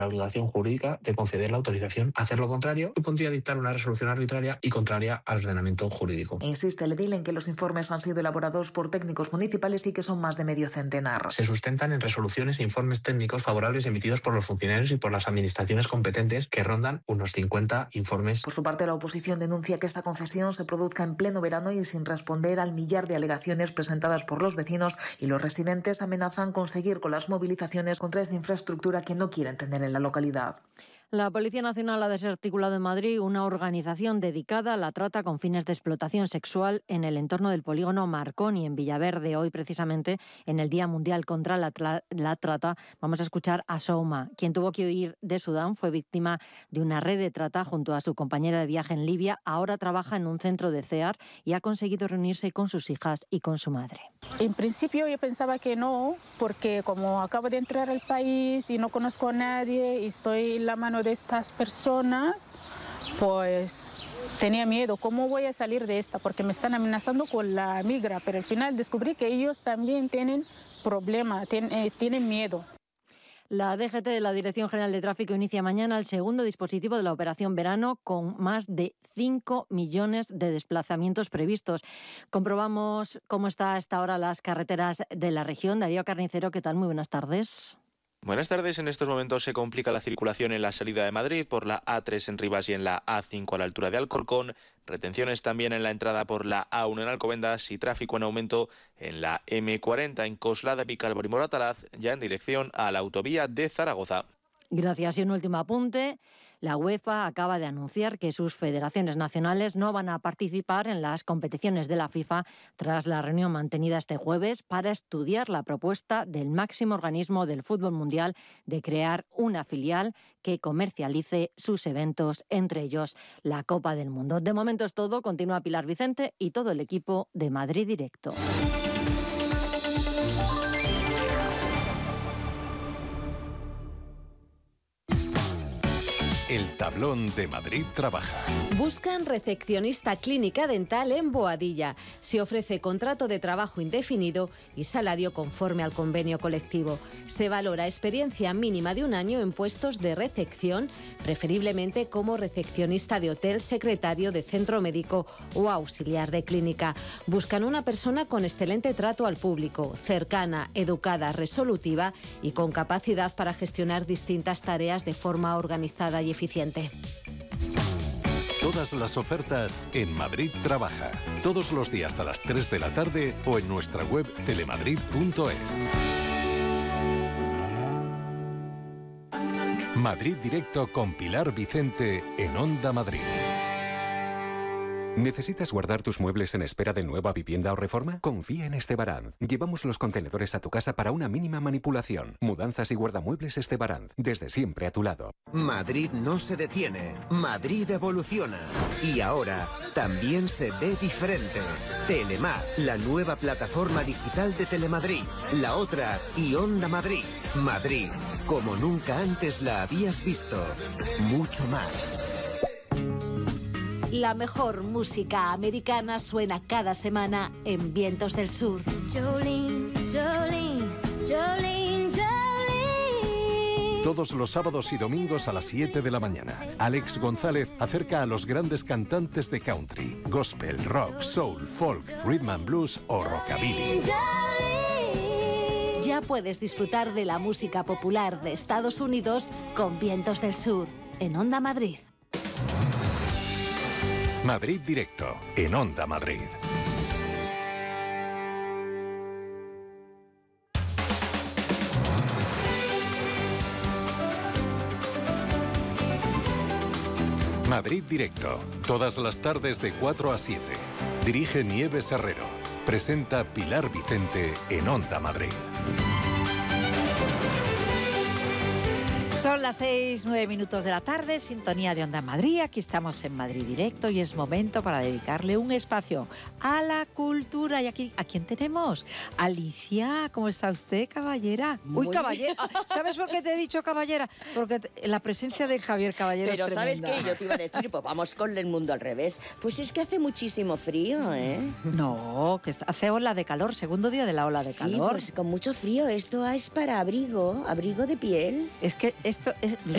la obligación jurídica de conceder la autorización. Hacer lo contrario supondría dictar una resolución arbitraria y contraria al ordenamiento jurídico. Insiste el edil en que los informes han sido elaborados por técnicos municipales y que son más de medio centenar. Se sustentan en resoluciones e informes técnicos favorables emitidos por los funcionarios y por las administraciones competentes, que rondan unos 50 informes. Por su parte, la oposición denuncia que esta concesión se produzca en pleno verano y sin responder al millar de alegaciones presentadas por los vecinos, y los residentes amenazan con seguir con las movilizaciones contra esta infraestructura que no quieren tener en la localidad. La Policía Nacional ha desarticulado en Madrid una organización dedicada a la trata con fines de explotación sexual en el entorno del polígono Marconi, en Villaverde. Hoy, precisamente, en el Día Mundial contra la Trata, vamos a escuchar a Souma, quien tuvo que huir de Sudán. Fue víctima de una red de trata junto a su compañera de viaje en Libia. Ahora trabaja en un centro de CEAR y ha conseguido reunirse con sus hijas y con su madre. En principio yo pensaba que no, porque como acabo de entrar al país y no conozco a nadie y estoy en la mano de estas personas, pues tenía miedo. ¿Cómo voy a salir de esta? Porque me están amenazando con la migra, pero al final descubrí que ellos también tienen problemas, tienen miedo. La DGT de la Dirección General de Tráfico inicia mañana el segundo dispositivo de la Operación Verano, con más de 5 millones de desplazamientos previstos. Comprobamos cómo está a esta hora las carreteras de la región. Darío Carnicero, ¿qué tal? Muy buenas tardes. Buenas tardes. En estos momentos se complica la circulación en la salida de Madrid por la A3 en Rivas y en la A5 a la altura de Alcorcón. Retenciones también en la entrada por la A1 en Alcobendas y tráfico en aumento en la M40 en Coslada, Vicálvaro y Moratalaz, ya en dirección a la autovía de Zaragoza. Gracias. Y un último apunte. La UEFA acaba de anunciar que sus federaciones nacionales no van a participar en las competiciones de la FIFA tras la reunión mantenida este jueves para estudiar la propuesta del máximo organismo del fútbol mundial de crear una filial que comercialice sus eventos, entre ellos la Copa del Mundo. De momento es todo. Continúa Pilar Vicente y todo el equipo de Madrid Directo. El tablón de Madrid Trabaja. Buscan recepcionista clínica dental en Boadilla. Se ofrece contrato de trabajo indefinido y salario conforme al convenio colectivo. Se valora experiencia mínima de 1 año en puestos de recepción, preferiblemente como recepcionista de hotel, secretario de centro médico o auxiliar de clínica. Buscan una persona con excelente trato al público, cercana, educada, resolutiva y con capacidad para gestionar distintas tareas de forma organizada y eficiente. Todas las ofertas en Madrid Trabaja. Todos los días a las 3 de la tarde o en nuestra web telemadrid.es. Madrid Directo con Pilar Vicente en Onda Madrid. ¿Necesitas guardar tus muebles en espera de nueva vivienda o reforma? Confía en Estebaranz. Llevamos los contenedores a tu casa para una mínima manipulación. Mudanzas y guardamuebles Estebaranz. Desde siempre a tu lado. Madrid no se detiene. Madrid evoluciona. Y ahora también se ve diferente. Telemar, la nueva plataforma digital de Telemadrid. La otra y Onda Madrid. Madrid, como nunca antes la habías visto. Mucho más. La mejor música americana suena cada semana en Vientos del Sur. Jolene, Jolene, Jolene, Jolene. Todos los sábados y domingos a las 7 de la mañana. Alex González acerca a los grandes cantantes de country, gospel, rock, soul, folk, rhythm and blues o rockabilly. Ya puedes disfrutar de la música popular de Estados Unidos con Vientos del Sur en Onda Madrid. Madrid Directo, en Onda Madrid. Madrid Directo, todas las tardes de 4 a 7. Dirige Nieves Herrero. Presenta Pilar Vicente en Onda Madrid. Son las 6:09 de la tarde, sintonía de Onda Madrid. Aquí estamos en Madrid Directo y es momento para dedicarle un espacio a la cultura. Y aquí, ¿a quién tenemos? Alicia, ¿cómo está usted, caballera? Muy Uy, caballera. ¿Sabes por qué te he dicho caballera? Porque la presencia de Javier Caballero Pero es ¿sabes tremenda. qué? Yo te iba a decir, pues vamos con el mundo al revés. Pues es que hace muchísimo frío, ¿eh? No, que hace ola de calor, segundo día de la ola de calor. Sí, pues con mucho frío. Esto es para abrigo de piel. Es que esto es,